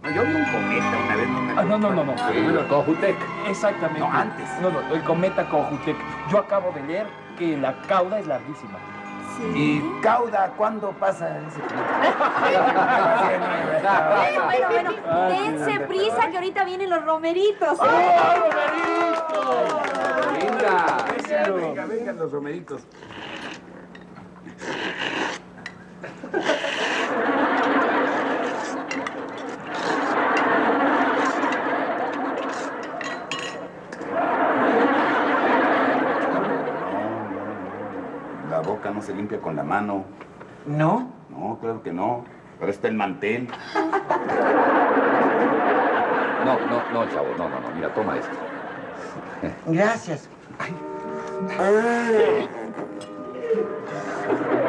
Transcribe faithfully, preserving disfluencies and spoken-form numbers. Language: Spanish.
No, yo vi un cometa una vez, no me Ah, no, no, no, no. Sí, el Cojutec. Exactamente. No, antes. No, no, el cometa Cojutec. Yo acabo de leer que la cauda es larguísima. Sí. ¿Y Cauda cuándo pasa ese Bueno, bueno, bueno. Ah, Dense prisa que ahorita vienen los romeritos. ¡Oh, Romerito! Linda. Venga, venga, vengan los romeritos. La boca no se limpia con la mano. ¿No? No, claro que no. Pero está el mantel. No, no, no, chavo, no, no, no. Mira, toma esto. Gracias. Ay.